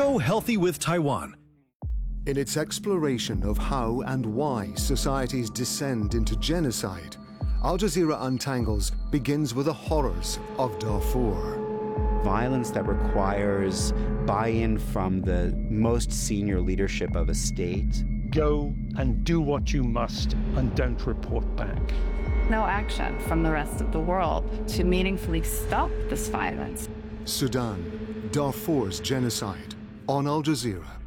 Go healthy with Taiwan. In its exploration of how and why societies descend into genocide, Al Jazeera Untangles begins with the horrors of Darfur. Violence that requires buy-in from the most senior leadership of a state. Go and do what you must and don't report back. No action from the rest of the world to meaningfully stop this violence. Sudan, Darfur's genocide, on Al Jazeera.